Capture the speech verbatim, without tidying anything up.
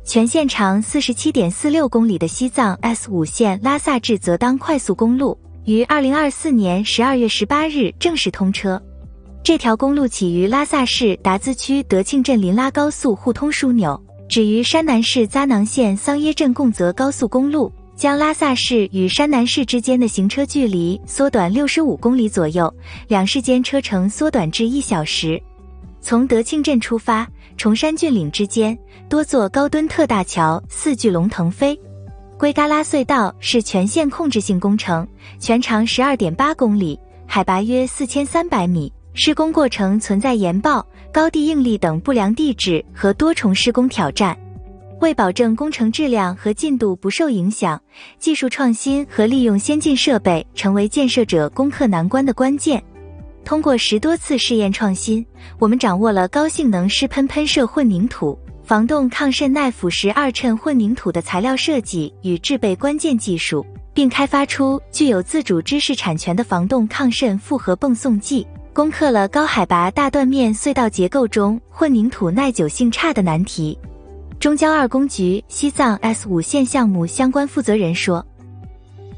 全线长 四十七点四六公里的西藏 S 五 线拉萨至泽当快速公路于二零二四年十二月十八日正式通车。这条公路起于拉萨市达孜区德庆镇林拉高速互通枢纽，止于山南市扎囊县桑耶镇贡泽高速公路，将拉萨市与山南市之间的行车距离缩短六十五公里左右，两市间车程缩短至一小时。从德庆镇出发，崇山峻岭之间多座高墩特大桥似巨龙腾飞。圭嘎拉隧道是全线控制性工程，全长 十二点八公里，海拔约四千三百米，施工过程存在岩爆、高地应力等不良地质和多重施工挑战。为保证工程质量和进度不受影响，技术创新和利用先进设备成为建设者攻克难关的关键。通过十多次试验创新，我们掌握了高性能湿喷喷射混凝土、防冻抗渗耐腐蚀二衬混凝土的材料设计与制备关键技术，并开发出具有自主知识产权的防冻抗渗复合泵送剂，攻克了高海拔大断面隧道结构中混凝土耐久性差的难题。中交二公局西藏 S 五 线项目相关负责人说，